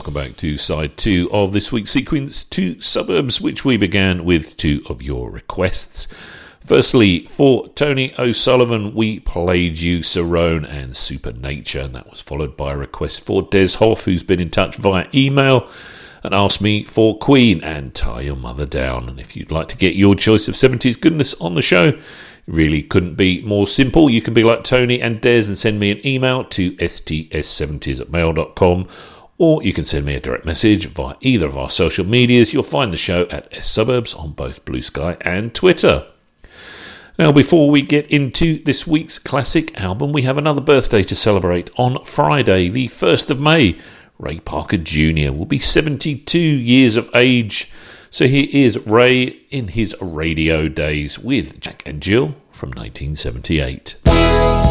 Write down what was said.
welcome back to side 2 of this week's sequence, 2 Suburbs, which we began with 2 of your requests. Firstly, for Tony O'Sullivan, we played you Cerrone and Supernature, and that was followed by a request for Des Hoff, who's been in touch via email and asked me for Queen and Tie Your Mother Down. And if you'd like to get your choice of 70s goodness on the show, it really couldn't be more simple. You can be like Tony and Des and send me an email to sts70s@mail.com, or you can send me a direct message via either of our social medias. You'll find the show at S-Suburbs on both Blue Sky and Twitter. Now, before we get into this week's classic album, we have another birthday to celebrate on Friday, the 1st of May. Ray Parker Jr. will be 72 years of age. So here is Ray in his radio days with Jack and Jill from 1978.